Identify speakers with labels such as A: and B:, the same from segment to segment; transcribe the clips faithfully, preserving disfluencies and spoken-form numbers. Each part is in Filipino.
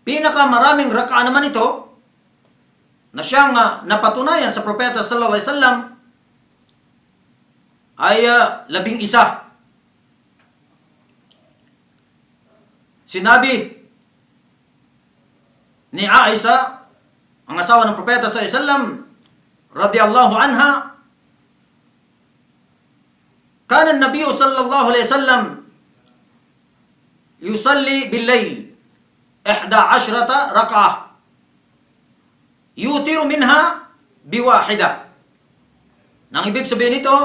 A: pinakamaraming raka naman ito na siyang uh, napatunayan sa propeta sallallahu alaihi wasallam ay uh, labing isa. Sinabi ni Aisha, ang asawa ng propeta sallallahu alaihi wasallam, radhiyallahu anha, kana an-nabiy sallallahu alaihi wasallam yusalli bil-layl ihda ashrata rak'ah yutiru minha biwahida. Nang ibig sabihin nito,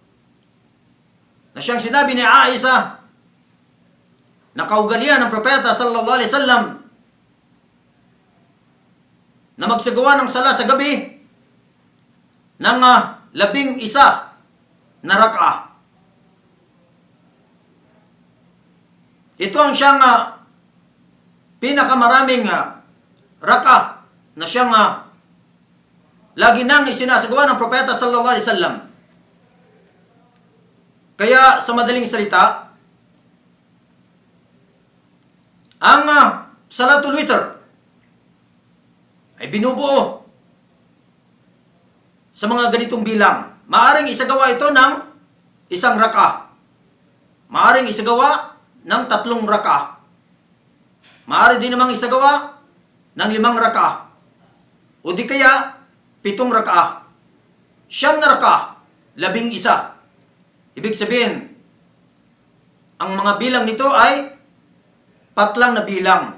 A: na siyang sinabi ni Aisha, na kaugalian ng propeta sallallahu alaihi wasallam na magsagawa ng sala sa gabi ng uh, labing isa na rak'ah. Ito ang siyang uh, pinakamaraming uh, rak'ah na siyang uh, lagi nang isinasagawa ng propeta sallallahu alaihi wasallam. Kaya sa madaling salita, ang uh, salatul witr ay binubuo sa mga ganitong bilang. Maaring isagawa ito ng isang rak'ah. Maaring isagawa ng tatlong rak'ah. Maaari din namang isagawa ng limang rak'ah. O di kaya, pitong rak'ah. Siyam na rak'ah, labing isa. Ibig sabihin, ang mga bilang nito ay patlang na bilang.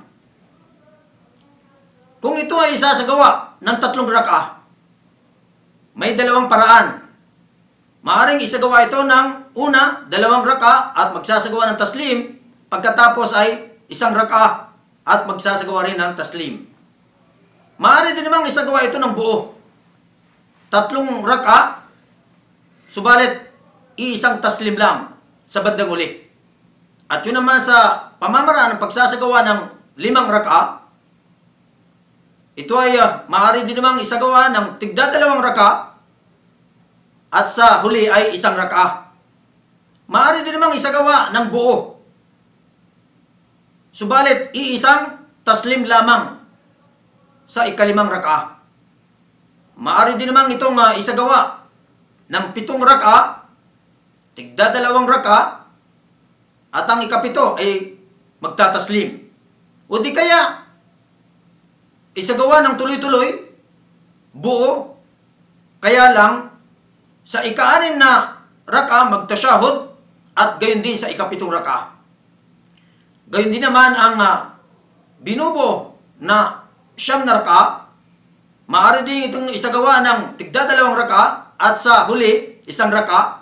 A: Kung ito ay isasagawa ng tatlong rak'ah, may dalawang paraan. Maaring isagawa ito ng una, dalawang rak'ah at magsasagawa ng taslim. Pagkatapos ay isang rak'ah at magsasagawa rin ng taslim. Maaari din namang isagawa ito ng buo. Tatlong rak'ah, subalit iisang taslim lang sa bandang uli. At yun naman sa pamamaraan ng pagsasagawa ng limang rak'ah, ito ay uh, maaari din namang isagawa ng tigda dalawang rak'ah at sa huli ay isang rak'ah. Maaari din namang isagawa ng buo. Subalit, iisang taslim lamang sa ikalimang rak'ah. Maaari din namang itong uh, isagawa ng pitong rak'ah, tigda dalawang rak'ah, at ang ikapito ay magtataslim. O di kaya, isagawa ng tuloy-tuloy, buo, kaya lang, sa ika-anim na rak'ah, magtasyahud, at gayon din sa ikapitong rak'ah. Gayon din naman ang uh, binubo na siyam na rak'ah, maaari din itong isagawa ng tigda dalawang rak'ah, at sa huli, isang rak'ah.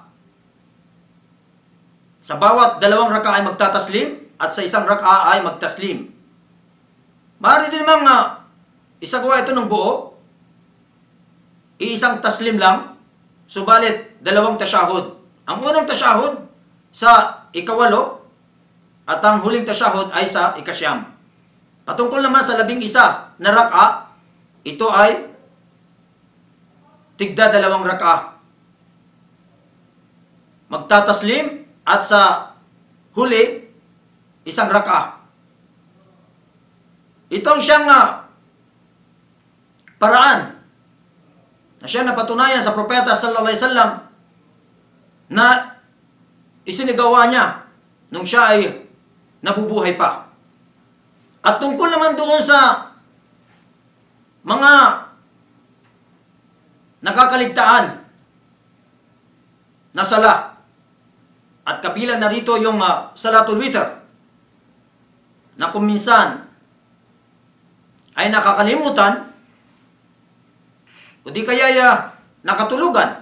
A: Sa bawat dalawang rak'ah ay magtataslim, at sa isang rak'ah ay magtaslim. Maaari din namang uh, isagawa ito ng buo, iisang taslim lang, subalit dalawang tasyahud. Ang unang tasyahud sa ikawalo at ang huling tasyahud ay sa ikasyam. Patungkol naman sa labing isa na rak'ah, ito ay tigda dalawang rak'ah. Magtataslim at sa huli, isang rak'ah. Ito ang siyang uh, paraan na siya napatunayan sa propeta sallallahu alaihi wasallam na isinagawa niya nung siya ay nabubuhay pa. At tungkol naman doon sa mga nakakaligtaan na sala, at kabilang na rito yung uh, salatul witr, na kung minsan ay nakakalimutan o di kaya uh, nakatulugan.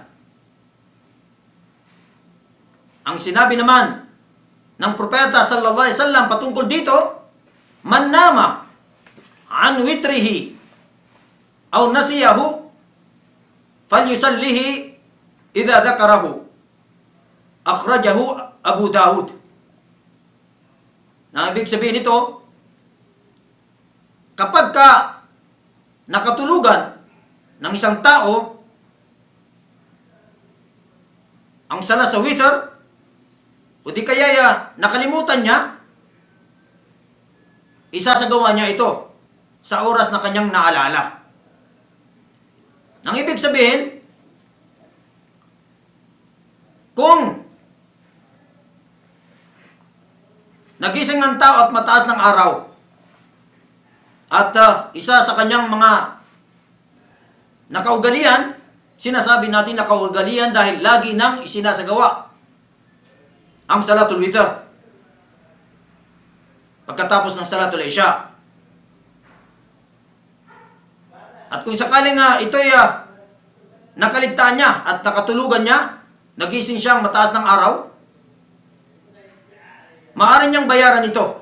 A: Ang sinabi naman ng propeta sallallahu alaihi wasallam patungkol dito, man nama an witrihi aw nasiyahu falyusallihi idza dzakarahu. Akhrajahu Abu Dawud. Na ibig sabihin nito, kapag ka nakatulugan ng isang tao ang sala sa witr, o di kaya nakalimutan niya, isasagawa niya ito sa oras na kanyang naalala. Nang ibig sabihin, kung nagising ng tao at mataas ng araw, at uh, isa sa kanyang mga nakaugalian, sinasabi natin nakaugalian dahil lagi nang isinasagawa ang Salatul Witr pagkatapos ng Salatul Isya. At kung sakaling uh, ito'y uh, nakaligtaan niya at nakatulugan niya, nagising siyang mataas ng araw, maaari niyang bayaran ito.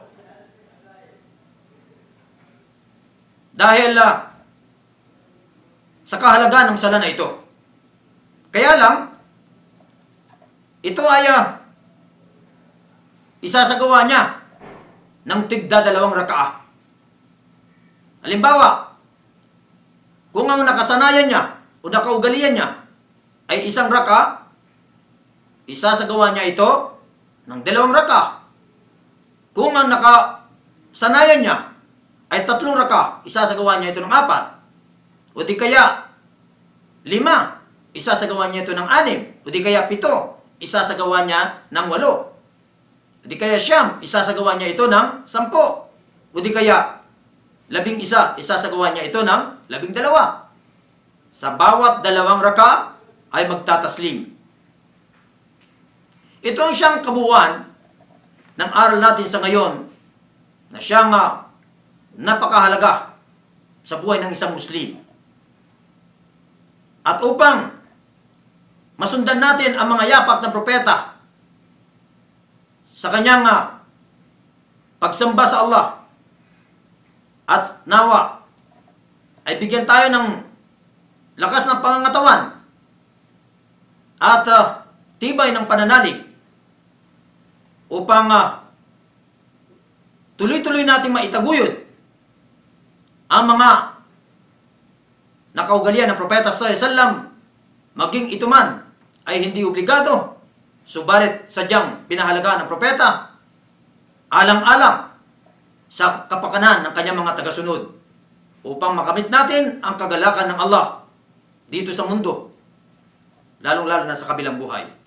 A: Dahil uh, sa kahalagaan ng sala na ito. Kaya lang, ito ay uh, isasagawa niya ng tigda dalawang rakaah. Halimbawa, kung ang nakasanayan niya o nakaugalian niya ay isang rakaah, isasagawa niya ito ng dalawang rakaah. Kung ang nakasanayan niya ay tatlong rakaah, isasagawa niya ito ng apat. O di kaya lima, isasagawa niya ito ng anim. O di kaya pito, isasagawa niya ng walo. O di kaya siyam, isasagawa niya ito ng sampo. O di kaya labing isa, isasagawa niya ito ng labing dalawa. Sa bawat dalawang rakaah ay magtataslim. Ito ang siyang kabuuan ng aral natin sa ngayon na siyang uh, napakahalaga sa buhay ng isang Muslim. At upang masundan natin ang mga yapak ng propeta sa kanyang uh, pagsamba sa Allah, at nawa ay bigyan tayo ng lakas ng pangangatawan at uh, tibay ng pananalig upang uh, tuloy-tuloy nating maitaguyod ang mga nakaugalian ng propeta sallallahu alaihi wasallam, maging ito man ay hindi obligado, subalit sadyang pinahalagaan ng propeta alang-alang sa kapakanan ng kanyang mga tagasunod upang makamit natin ang kagalakan ng Allah dito sa mundo, lalong-lalo na sa kabilang buhay.